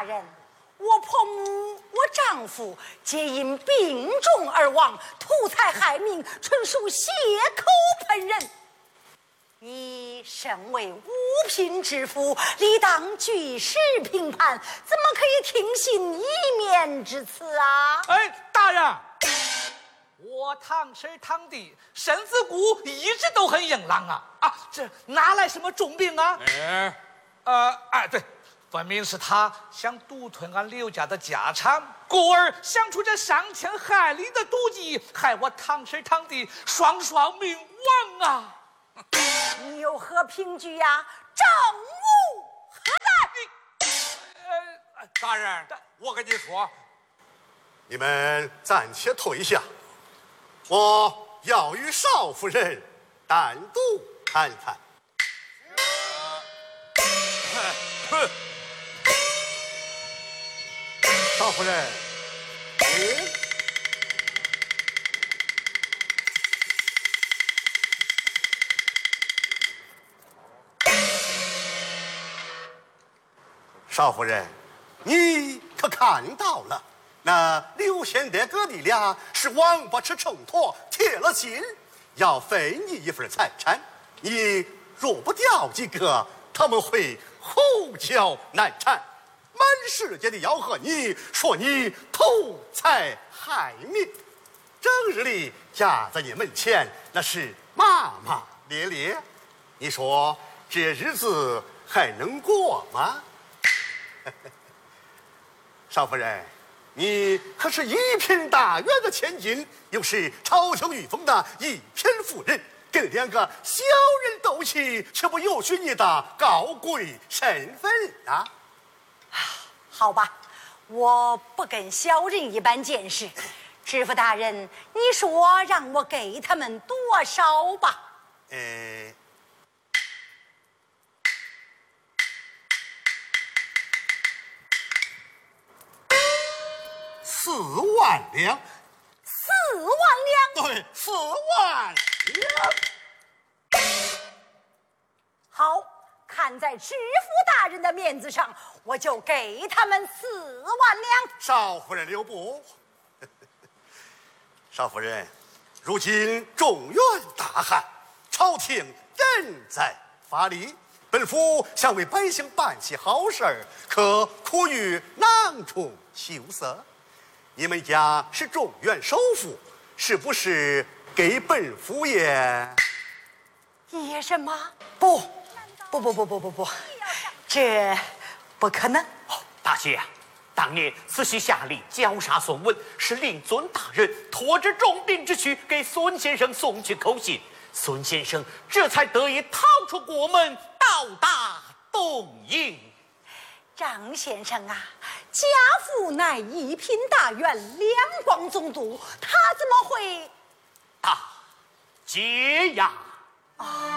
人，我婆母、我丈夫皆因病重而亡，图财害命，纯属血口喷人。你身为五品知府，理当举世评判，怎么可以听信一面之词啊？ 哎，大人，我堂婶堂弟身子骨一直都很硬朗啊，这哪来什么重病啊？对，分明是他想独吞俺刘家的家产，故而想出这伤天害理的毒计，害我堂婶堂弟双双命亡啊！ 你有何凭据呀？正无何在。大人，我跟你说，你们暂且退下，我要与少夫人单独谈谈。少夫人，少夫人，你可看到了，那刘贤德哥弟俩是王八吃秤砣，铁了心要分你一份财产。你若不调几个，他们会胡搅难缠，满世界的吆喝你，说你图财害命。整日里压在你门前，那是骂骂咧咧。你说这日子还能过吗？少夫人，你可是一品大员的千金，又是朝廷御封的一品夫人，跟两个小人斗气，却不有许你的高贵身份啊！ 好吧，我不跟小人一般见识。知府大人，你说让我给他们多少吧 ？4万两。 4万两？ 对，4万两。 好，看在知府大人的面子上，我就给他们4万两。 少夫人留步。少夫人，如今中原大旱，朝廷人在发力，本府想为百姓办些好事儿，可苦于囊中羞涩。你们家是中原首富，是不是给本府爷什么？不，这不可能。 大姐，当年慈禧下令绞杀孙文，是令尊大人拖着重病之躯给孙先生送去口信，孙先生这才得以逃出国门，到达东营。 张先生啊，家父乃一品大员，两广总督，他怎么会？ 大姐呀！